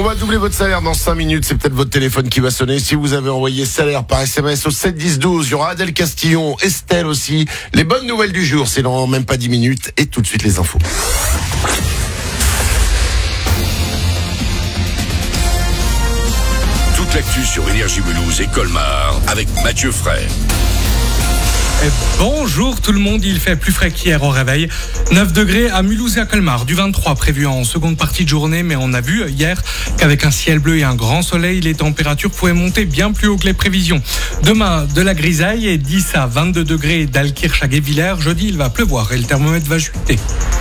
On va doubler votre salaire dans 5 minutes. C'est peut-être votre téléphone qui va sonner. Si vous avez envoyé salaire par SMS au 7 10 12, il y aura Adèle Castillon, Estelle aussi. Les bonnes nouvelles du jour, c'est dans même pas 10 minutes. Et tout de suite les infos. Toute l'actu sur Énergie Mulhouse et Colmar avec Mathieu Fray. Bonjour tout le monde, il fait plus frais qu'hier au réveil. 9 degrés à Mulhouse et à Colmar, du 23 prévu en seconde partie de journée, mais on a vu hier qu'avec un ciel bleu et un grand soleil, les températures pouvaient monter bien plus haut que les prévisions. Demain, de la grisaille et 10 à 22 degrés d'Alkirch à Guebwiller. Jeudi, il va pleuvoir et le thermomètre va chuter.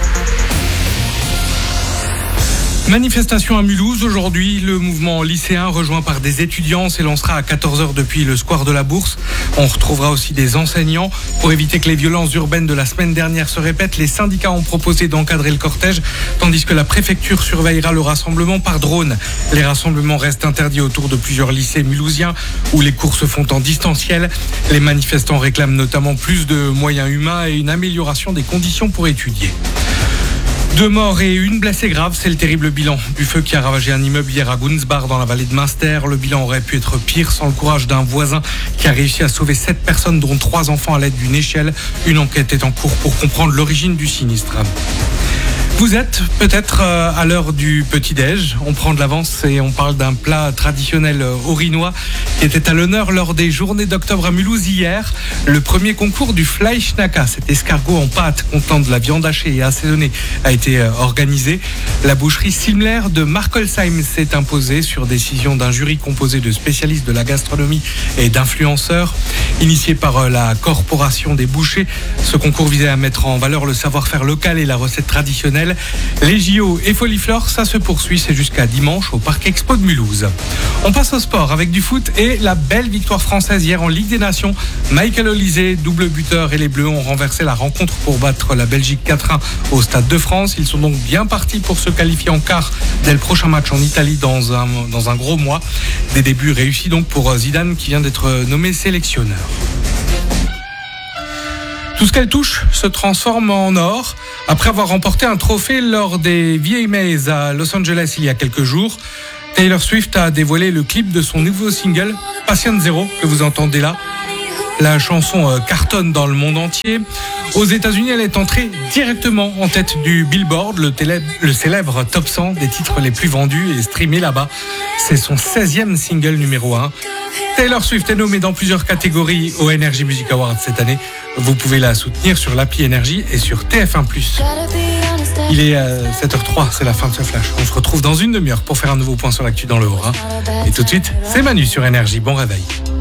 Manifestation à Mulhouse. Aujourd'hui, le mouvement lycéen rejoint par des étudiants s'élancera à 14h depuis le square de la Bourse. On retrouvera aussi des enseignants. Pour éviter que les violences urbaines de la semaine dernière se répètent, les syndicats ont proposé d'encadrer le cortège, tandis que la préfecture surveillera le rassemblement par drone. Les rassemblements restent interdits autour de plusieurs lycées mulhousiens où les cours se font en distanciel. Les manifestants réclament notamment plus de moyens humains et une amélioration des conditions pour étudier. 2 morts et 1 blessée grave, c'est le terrible bilan du feu qui a ravagé un immeuble hier à Gunsbach dans la vallée de Münster. Le bilan aurait pu être pire sans le courage d'un voisin qui a réussi à sauver 7 personnes dont 3 enfants à l'aide d'une échelle. Une enquête est en cours pour comprendre l'origine du sinistre. Vous êtes peut-être à l'heure du petit-déj. On prend de l'avance et on parle d'un plat traditionnel orinois qui était à l'honneur lors des journées d'octobre à Mulhouse hier. Le premier concours du Fleischnacka, cet escargot en pâte contenant de la viande hachée et assaisonnée, a été organisé. La boucherie Simler de Markolsheim s'est imposée sur décision d'un jury composé de spécialistes de la gastronomie et d'influenceurs. Initié par la Corporation des bouchers, ce concours visait à mettre en valeur le savoir-faire local et la recette traditionnelle. Les JO et Foliflore, ça se poursuit, c'est jusqu'à dimanche au Parc Expo de Mulhouse. On passe au sport avec du foot et la belle victoire française hier en Ligue des Nations. Michael Olise, double buteur, et les Bleus ont renversé la rencontre pour battre la Belgique 4-1 au Stade de France. Ils sont donc bien partis pour se qualifier en quart dès le prochain match en Italie dans un gros mois. Des débuts réussis donc pour Zidane qui vient d'être nommé sélectionneur. Tout ce qu'elle touche se transforme en or. Après avoir remporté un trophée lors des VMAs à Los Angeles il y a quelques jours, Taylor Swift a dévoilé le clip de son nouveau single, Patient Zero, que vous entendez là. La chanson cartonne dans le monde entier. Aux États-Unis, elle est entrée directement en tête du Billboard, le célèbre top 100 des titres les plus vendus et streamés là-bas. C'est son 16e single numéro 1. Taylor Swift est nommée dans plusieurs catégories aux Energy Music Awards cette année. Vous pouvez la soutenir sur l'appli Energy et sur TF1+. Il est 7h03, c'est la fin de ce flash. On se retrouve dans une demi-heure pour faire un nouveau point sur l'actu dans le Haut-Rhin. Et tout de suite, c'est Manu sur Energy. Bon réveil.